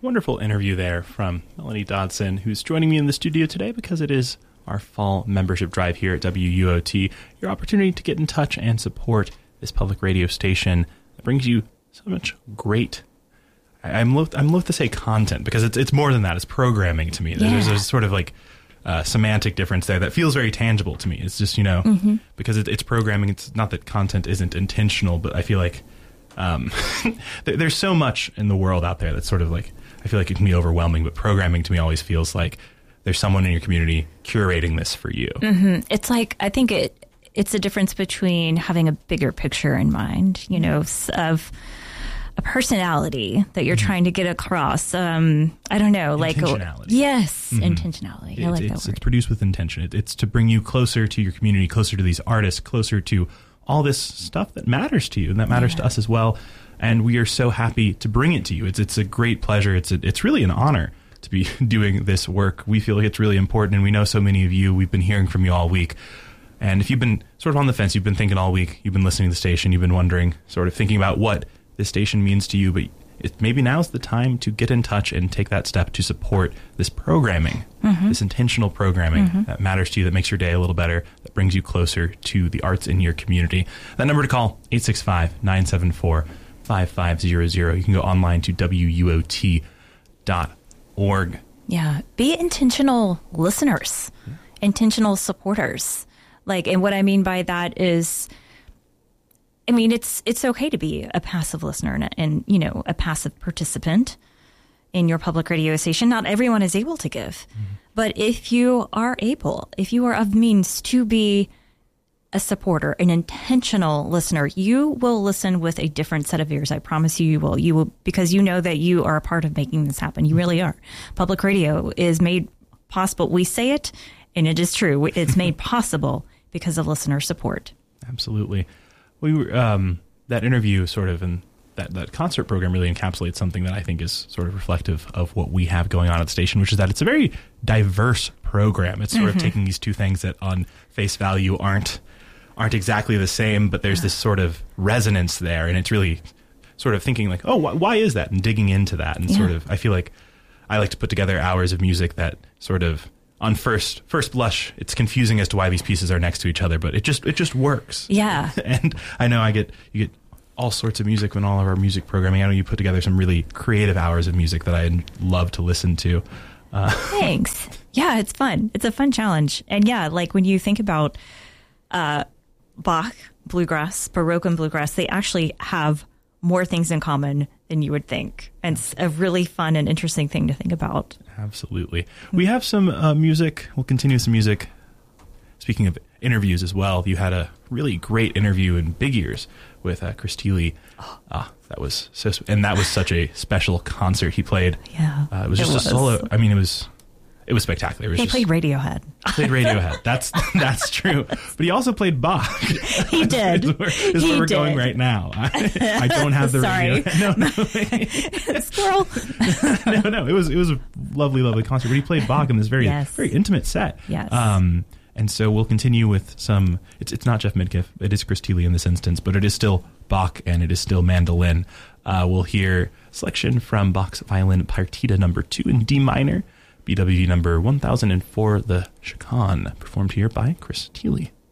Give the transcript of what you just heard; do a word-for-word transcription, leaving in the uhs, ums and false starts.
wonderful interview there from Melanie Dodson, who's joining me in the studio today because it is our fall membership drive here at W U O T, your opportunity to get in touch and support this public radio station that brings you so much great, I, I'm loath, I'm loath to say content, because it's it's more than that. It's programming to me. Yeah. There's, there's sort of like uh, semantic difference there that feels very tangible to me. It's just, you know, mm-hmm. because it, it's programming. It's not that content isn't intentional, but I feel like um, there, there's so much in the world out there that's sort of like, I feel like it can be overwhelming, but programming to me always feels like there's someone in your community curating this for you. Mm-hmm. It's like, I think it it's a difference between having a bigger picture in mind, you know, of a personality that you're mm-hmm. trying to get across. Um, I don't know, like, intentionality. Yes, mm-hmm. intentionality. I it, like it's, that word. It's produced with intention. It, it's to bring you closer to your community, closer to these artists, closer to all this stuff that matters to you and that matters yeah. to us as well. And we are so happy to bring it to you. It's it's a great pleasure. It's a, it's really an honor to be doing this work. We feel like it's really important, and we know so many of you. We've been hearing from you all week. And if you've been sort of on the fence, you've been thinking all week, you've been listening to the station, you've been wondering, sort of thinking about what this station means to you, but it, maybe now's the time to get in touch and take that step to support this programming, mm-hmm. this intentional programming mm-hmm. that matters to you, that makes your day a little better, that brings you closer to the arts in your community. That number to call, eight six five, nine seven four, five five zero zero. You can go online to W U O T dot org. Yeah. Be intentional listeners, yeah. intentional supporters. Like, and what I mean by that is, I mean, it's it's okay to be a passive listener and, and, you know, a passive participant in your public radio station. Not everyone is able to give. Mm-hmm. But if you are able, if you are of means to be a supporter, an intentional listener, you will listen with a different set of ears. I promise you, you will. You will, because you know that you are a part of making this happen. You really are. Public radio is made possible. We say it, and it is true. It's made possible because of listener support. Absolutely. We were um, that interview sort of and that that concert program really encapsulates something that I think is sort of reflective of what we have going on at the station, which is that it's a very diverse program. It's sort mm-hmm. of taking these two things that on face value aren't aren't exactly the same, but there's this sort of resonance there, and it's really sort of thinking like, oh, wh- why is that, and digging into that, and yeah. sort of, I feel like I like to put together hours of music that sort of, on first first blush, it's confusing as to why these pieces are next to each other, but it just it just works. Yeah. And I know I get you get all sorts of music in all of our music programming. I know you put together some really creative hours of music that I love to listen to. Uh, Thanks. Yeah, it's fun. It's a fun challenge, and yeah, like when you think about uh, Bach, bluegrass, Baroque and bluegrass, they actually have more things in common than you would think. And it's a really fun and interesting thing to think about. Absolutely. We have some uh, music. We'll continue some music. Speaking of interviews as well, you had a really great interview in Big Ears with uh, Chris Thile. Oh. Uh, that was so, and that was such a special concert he played. Yeah, uh, it was just it was. a solo. I mean, it was it was spectacular. It was he just, played Radiohead. Played Radiohead. That's that's true. But he also played Bach. He did. Is where, is he where we're did. going right now. I, I don't have the Sorry. radio. No, no. Squirrel. no, no. It was it was a lovely, lovely concert. But he played Bach in this very yes. very intimate set. Yes. Um, and so we'll continue with some. It's it's not Jeff Midkiff. It is Chris Thile in this instance, but it is still Bach and it is still mandolin. Uh, we'll hear a selection from Bach's Violin Partita Number Two in D minor. B W V number one thousand four, the Chaconne, performed here by Chris Thile.